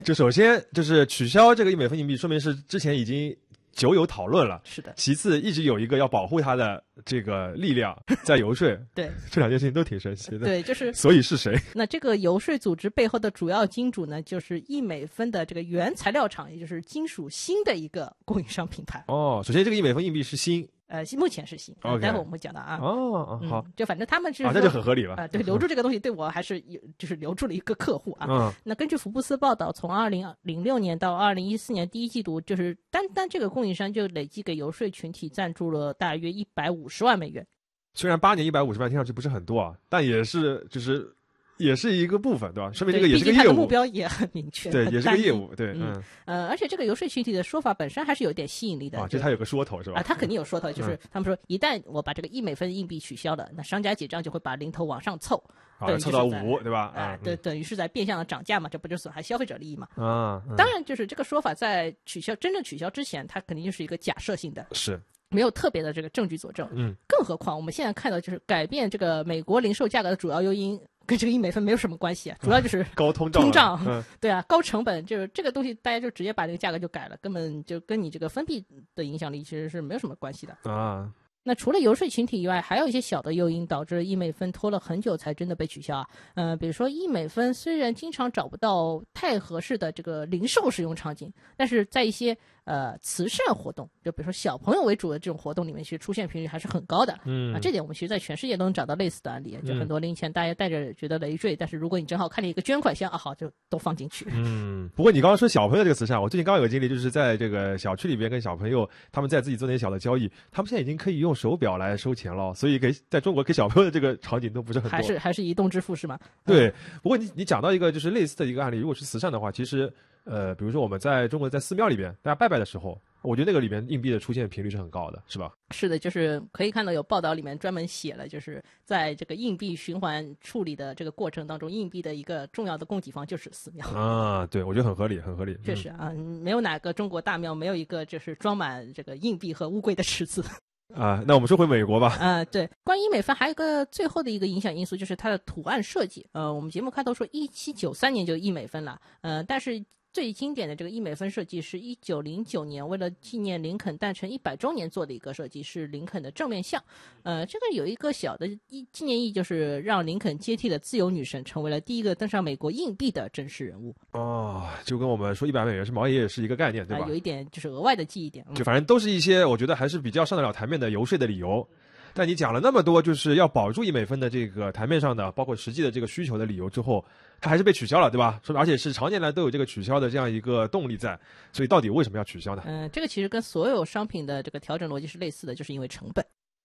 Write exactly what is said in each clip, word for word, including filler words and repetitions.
就首先就是取消这个一美分硬币，说明是之前已经久有讨论了。 是的。 其次，一直有一个要保护它的这个力量在游说。 对， 这两件事情都挺神奇的。 对，就是所以是谁？ 那这个游说组织背后的主要金主呢，就是一美分的这个原材料厂，也就是金属锌的一个供应商品牌。 哦，首先这个一美分硬币是锌。 呃，目前是锌， Okay. 待会我们会讲到啊。 哦，嗯、好， 就反正他们是啊，那就很合理了。 啊、呃，对，留住这个东西对我还是有，就是留住了一个客户啊。 嗯。 那根据福布斯报道，从二零零六年到二零一四年第一季度，就是单单这个供应商就累计给游说群体赞助了大约一百五十万美元。 虽然八年一百五十万听上去不是很多啊，但也是就是。也是一个部分，对吧？说明这个也是个业务。 毕竟它的目标也很明确。 对，也是个业务。对，嗯。 嗯呃，而且这个游说群体的说法本身还是有点吸引力的。 啊，这它有个说头是吧？ 啊，它肯定有说头，就是他们说，一旦我把这个一美分硬币取消了，那商家结账就会把零头往上凑， 啊，凑到五，对吧？ 啊，对，等于是在变相的涨价嘛，这不就损害消费者利益嘛？ 啊， 当然，就是这个说法在取消真正取消之前，它肯定就是一个假设性的。 是。 没有特别的这个证据佐证， 嗯， 更何况我们现在看到就是改变这个美国零售价格的主要诱因跟这个一美分没有什么关系啊，主要就是高通胀， 通胀， 嗯， 对啊，高成本，就是这个东西大家就直接把这个价格就改了，根本就跟你这个分币的影响力其实是没有什么关系的啊。 那除了游说群体以外，还有一些小的诱因导致一美分拖了很久才真的被取消啊。嗯、呃，比如说一美分虽然经常找不到太合适的这个零售使用场景，但是在一些呃慈善活动，就比如说小朋友为主的这种活动里面，其实出现频率还是很高的。 嗯， 啊，这点我们其实在全世界都能找到类似的案例，就很多零钱大家带着觉得累赘，嗯、但是如果你正好看见一个捐款箱啊，好就都放进去。 嗯，不过你刚刚说小朋友这个慈善，我最近刚刚有个经历，就是在这个小区里边跟小朋友他们在自己做点小的交易，他们现在已经可以用手表来收钱了，所以给在中国给小朋友的这个场景都不是很多， 还是还是移动支付是吗？ 对， 嗯、 不过你你讲到一个就是类似的一个案例，如果是慈善的话，其实呃，比如说我们在中国在寺庙里边大家拜拜的时候，我觉得那个里面硬币的出现频率是很高的，是吧？ 是的，就是可以看到有报道里面专门写了，就是在这个硬币循环处理的这个过程当中，硬币的一个重要的供给方就是寺庙啊。对，我觉得很合理，很合理。 确实啊，嗯、没有哪个中国大庙没有一个就是装满这个硬币和乌龟的池子。 啊，那我们说回美国吧。 呃，对，关于一美分还有一个最后的一个影响因素就是它的图案设计。呃，我们节目开头说一七九三年就一美分了，呃，但是最经典的这个一美分设计是一九零九年为了纪念林肯诞辰一百周年做的一个设计，是林肯的正面像。呃，这个有一个小的纪念意义，就是让林肯接替了自由女神，成为了第一个登上美国硬币的真实人物。 哦，就跟我们说一百美元是毛爷爷是一个概念，对吧？ 呃、有一点就是额外的记忆点。 就反正都是一些我觉得还是比较上得了台面的游说的理由。但你讲了那么多就是要保住一美分的这个台面上的包括实际的这个需求的理由之后，它还是被取消了，对吧？而且是常年来都有这个取消的这样一个动力在，所以到底为什么要取消呢？ 嗯、呃，这个其实跟所有商品的这个调整逻辑是类似的，就是因为成本。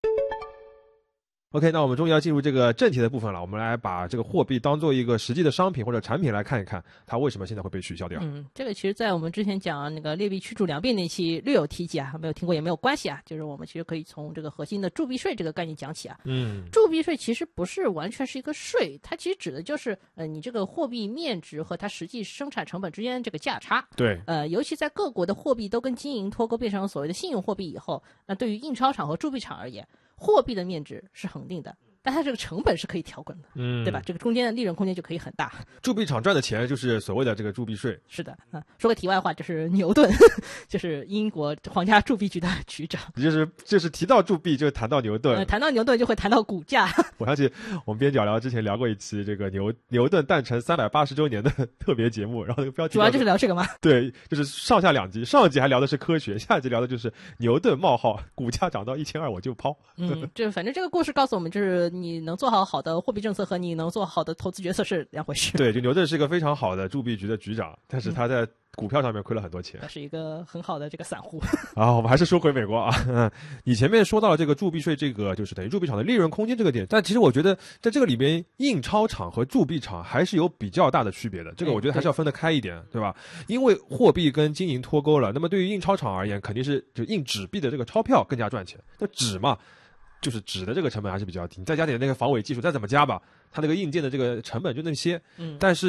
OK， 那我们终于要进入这个正题的部分了。我们来把这个货币当做一个实际的商品或者产品来看一看，它为什么现在会被取消掉。 嗯，这个其实在我们之前讲那个劣币驱逐良币那期略有提及啊，没有听过也没有关系啊。就是我们其实可以从这个核心的铸币税这个概念讲起啊。 嗯， 铸币税其实不是完全是一个税，它其实指的就是呃你这个货币面值和它实际生产成本之间这个价差。 对。 呃，尤其在各国的货币都跟金银脱钩变成所谓的信用货币以后，那对于印钞厂和铸币厂而言，货币的面值是恒定的。但它这个成本是可以调整的， 嗯， 对吧？这个中间的利润空间就可以很大。 铸币厂赚的钱就是所谓的这个铸币税。 是的，啊，说个题外话，就是牛顿，就是英国皇家铸币局的局长。 就是就是提到铸币就谈到牛顿， 呃，谈到牛顿就会谈到股价。 我想起我们边角聊之前聊过一期这个牛牛顿诞辰三百八十周年的特别节目，然后那个标题主要就是聊这个吗？ 对，就是上下两集，上集还聊的是科学，下集聊的就是牛顿冒号股价涨到一千二我就抛。 嗯，就反正这个故事告诉我们，就是你能做好好的货币政策和你能做好的投资决策是两回事。 对，就牛顿是一个非常好的铸币局的局长，但是他在股票上面亏了很多钱。 他是一个很好的这个散户。 啊，我们还是说回美国啊。嗯，你前面说到了这个铸币税，这个就是等于铸币厂的利润空间这个点，但其实我觉得在这个里边，印钞厂和铸币厂还是有比较大的区别的。这个我觉得还是要分得开一点，对吧？因为货币跟金银脱钩了，那么对于印钞厂而言，肯定是就印纸币的这个钞票更加赚钱。那纸嘛。就是纸的这个成本还是比较低，你再加点那个防伪技术，再怎么加吧，它那个硬件的这个成本就那些。 嗯， 但是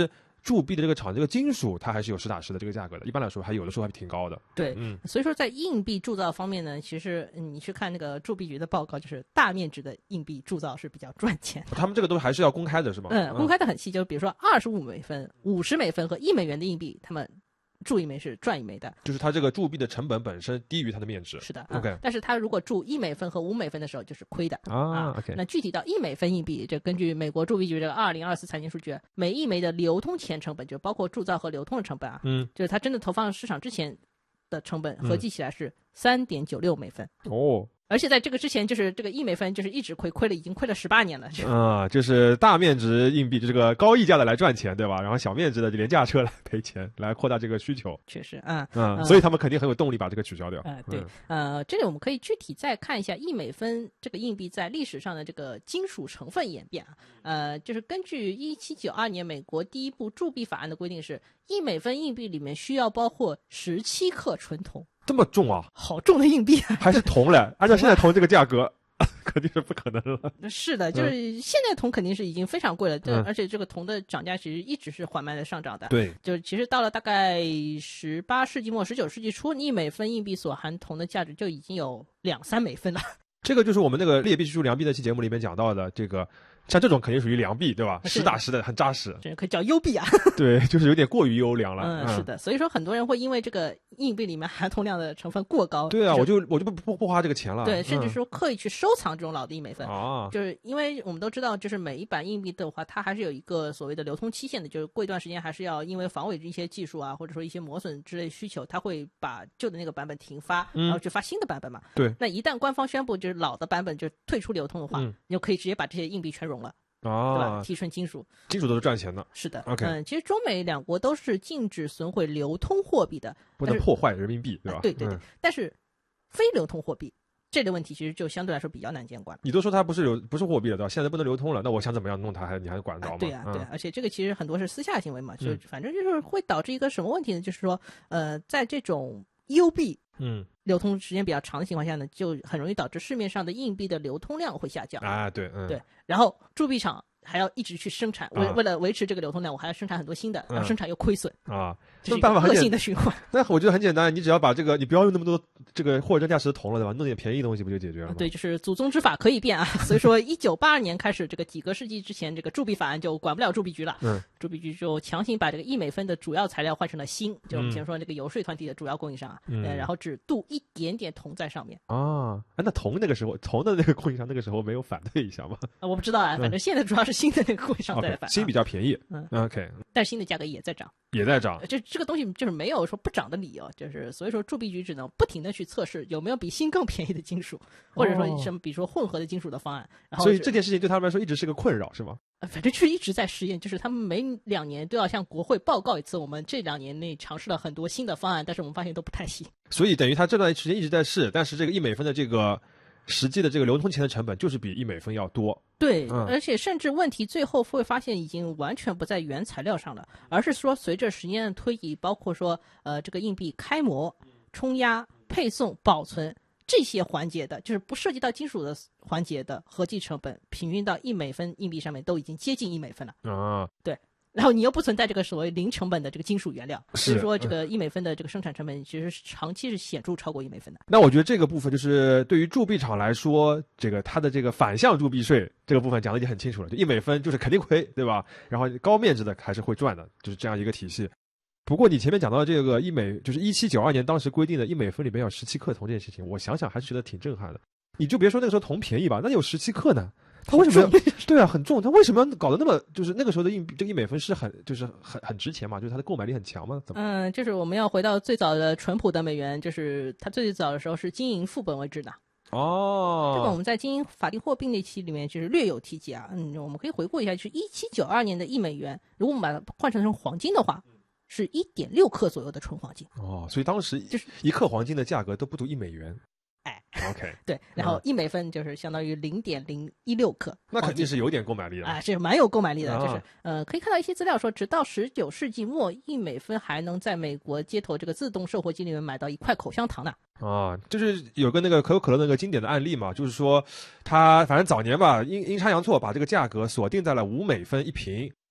铸币的这个厂这个金属它还是有实打实的这个价格的，一般来说还有的时候还挺高的。 对， 嗯， 所以说在硬币铸造方面呢，其实你去看那个铸币局的报告，就是大面值的硬币铸造是比较赚钱的。 他们这个都还是要公开的是吗？ 嗯，公开的很细，就比如说二十五美分、五十美分和一美元的硬币，他们铸一枚是赚一枚的， 就是它这个铸币的成本本身低于它的面值。 是的 ，OK、 嗯。但是它如果铸一美分和五美分的时候，就是亏的啊。OK， 那具体到一美分硬币，这根据美国铸币局这个二零二四财年数据，每一枚的流通前成本，就包括铸造和流通的成本啊， 嗯， 就是它真的投放市场之前的成本合计起来是三点九六美分。 哦。 而且在这个之前，就是这个一美分就是一直亏，亏了已经亏了十八年了。 啊、嗯，就是大面值硬币，就这个高溢价的来赚钱，对吧？然后小面值的就廉价车来赔钱，来扩大这个需求。 确实，嗯嗯， 嗯所以他们肯定很有动力把这个取消掉。 呃，对，呃，这里我们可以具体再看一下一美分这个硬币在历史上的这个金属成分演变啊。呃，就是根据一七九二年美国第一部铸币法案的规定是，一美分硬币里面需要包括十七克纯铜。 这么重啊！ 好重的硬币啊！ 还是铜嘞？按照现在铜这个价格，肯定是不可能了。 是的，就是现在铜肯定是已经非常贵了， 嗯、 而且这个铜的涨价其实一直是缓慢的上涨的。 对， 就是其实到了大概十八世纪末、十九世纪初，一美分硬币所含铜的价值就已经有两三美分了。 这个就是我们那个劣币驱逐良币那期节目里面讲到的，这个像这种肯定属于良币，对吧？实打实的，很扎实。 这可以叫优币啊。 对，就是有点过于优良了。 嗯，是的。所以说很多人会因为这个硬币里面含铜量的成分过高， 对啊，我就我就不不不花这个钱了。 对，甚至说刻意去收藏这种老的一美分。 啊、嗯， 就是因为我们都知道，就是每一版硬币的话，它还是有一个所谓的流通期限的，就是过一段时间还是要因为防伪一些技术啊，或者说一些磨损之类需求，它会把旧的那个版本停发， 嗯、 然后去发新的版本嘛。 对。 那一旦官方宣布就是老的版本就退出流通的话， 嗯、 你就可以直接把这些硬币全融了。 啊， 对吧？提纯金属， 金属都是赚钱的。 是的 ，OK。 嗯，其实中美两国都是禁止损毁流通货币的， 不能破坏人民币，对吧？ 对对对、 嗯。 但是非流通货币这类问题其实就相对来说比较难监管。 你都说它不是流不是货币了，对吧？现在不能流通了，那我想怎么样弄它，还你还管得着吗？ 对呀、啊，对、啊嗯， 而且这个其实很多是私下行为嘛，就嗯反正就是会导致一个什么问题呢？就是说，呃，在这种优币嗯流通时间比较长的情况下呢，就很容易导致市面上的硬币的流通量会下降。 啊，对，嗯， 对，然后铸币厂还要一直去生产，为、 啊、 为了维持这个流通量，我还要生产很多新的，然后生产又亏损啊， 这是一个恶性的循环。 那我觉得很简单，你只要把这个，你不要用那么多这个货真价实的铜了，对吧？弄点便宜的东西不就解决了吗？ 对，就是祖宗之法可以变啊。所以说，一九八二年开始，这个几个世纪之前，这个铸币法案就管不了铸币局了。 嗯， 铸币局就强行把这个一美分的主要材料换成了锌，就我们前说这个游说团体的主要供应商啊， 嗯， 呃、然后只镀一点点铜在上面。 啊，那铜那个时候，铜的那个供应商那个时候没有反对一下吗？ 啊，我不知道啊，反正现在主要是锌的那个供应商在反、啊。 锌、okay, 比较便宜， 嗯 ，OK， 但是锌的价格也在涨， 也在涨。 这这个东西就是没有说不涨的理由，就是所以说铸币局只能不停的去测试有没有比锌更便宜的金属，或者说什么比如说混合的金属的方案。然后所以这件事情对他们来说一直是个困扰，是吗？ 反正就是一直在实验，就是他们每两年都要向国会报告一次，我们这两年内尝试了很多新的方案，但是我们发现都不太行。 所以等于他这段时间一直在试，但是这个一美分的这个实际的这个流通钱的成本就是比一美分要多。 对、 嗯， 而且甚至问题最后会发现已经完全不在原材料上了，而是说随着时间的推移，包括说呃这个硬币开模、冲压、配送、保存这些环节的，就是不涉及到金属的环节的合计成本，平均到一美分硬币上面都已经接近一美分了啊。 对。然后你又不存在这个所谓零成本的这个金属原料，所以说这个一美分的这个生产成本其实长期是显著超过一美分的。 那我觉得这个部分就是对于铸币厂来说，这个它的这个反向铸币税这个部分讲的已经很清楚了，就一美分就是肯定亏，对吧？然后高面值的还是会赚的，就是这样一个体系。不过你前面讲到的这个一美，就是一七九二年当时规定的一美分里面有十七克铜这件事情，我想想还是觉得挺震撼的。你就别说那个时候铜便宜吧，那有十七克呢。他为什么要？对啊，很重。他为什么要搞得那么？就是那个时候的硬币，这个一美分是很，就是很很值钱嘛，就是它的购买力很强嘛？怎么？ 嗯，就是我们要回到最早的淳朴的美元，就是它最早的时候是金银副本为制的。 哦， 这个我们在金银法定货币那期里面就是略有提及啊。嗯，我们可以回顾一下，就是一七九二年的一美元，如果我们把它换成成黄金的话，是一点六克左右的纯黄金。 哦，所以当时就是一克黄金的价格都不足一美元。 哎 ，OK， 对，然后一美分就是相当于零点零一六克， 那肯定是有点购买力的啊，是蛮有购买力的。 啊、 就是呃，可以看到一些资料说，直到十九世纪末，一美分还能在美国街头这个自动售货机里面买到一块口香糖呢。 啊，就是有个那个可口可乐那个经典的案例嘛，就是说他反正早年吧，阴阴差阳错把这个价格锁定在了五美分一瓶。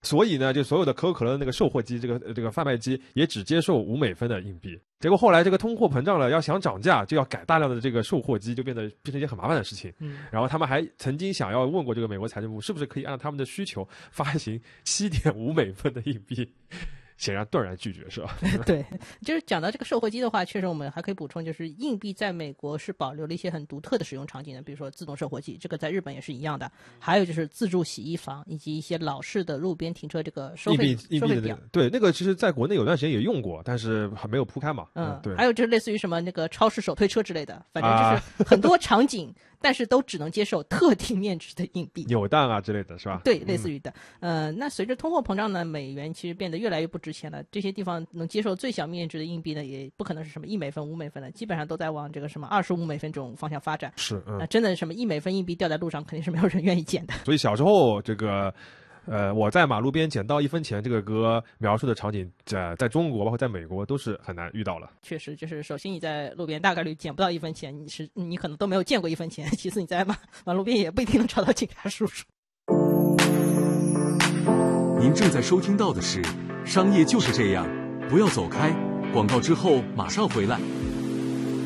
所以呢，就所有的可口可乐的那个售货机，这个这个贩卖机也只接受五美分的硬币。结果后来这个通货膨胀了，要想涨价，就要改大量的这个售货机，就变得变成一件很麻烦的事情。 嗯， 然后他们还曾经想要问过这个美国财政部，是不是可以按他们的需求发行七点五美分的硬币。显然断然拒绝，是吧？ 对，就是讲到这个售货机的话，确实我们还可以补充，就是硬币在美国是保留了一些很独特的使用场景的，比如说自动售货机，这个在日本也是一样的。还有就是自助洗衣房以及一些老式的路边停车这个收费硬币收费表、 那个。对，那个其实在国内有段时间也用过，但是还没有铺开嘛。 嗯， 嗯对。 还有就是类似于什么那个超市手推车之类的，反正就是很多场景。啊但是都只能接受特定面值的硬币， 扭蛋啊之类的是吧？ 对，类似于的。嗯、呃，那随着通货膨胀呢，美元其实变得越来越不值钱了。这些地方能接受最小面值的硬币呢，也不可能是什么一美分、五美分的，基本上都在往这个什么二十五美分这种方向发展。 是，嗯， 那、呃、真的什么一美分硬币掉在路上，肯定是没有人愿意捡的。 所以小时候这个。呃，我在马路边捡到一分钱，这个歌描述的场景，在在中国包括在美国都是很难遇到了。 确实，就是首先你在路边大概率捡不到一分钱，你是你可能都没有见过一分钱；其次你在马马路边也不一定能找到警察叔叔。 您正在收听到的是《商业就是这样》，不要走开，广告之后马上回来。